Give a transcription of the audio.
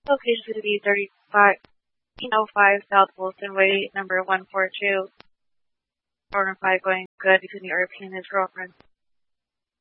Location is going to be 3505 South Wilson Way, number 142. 405 going good between the RP and his girlfriend.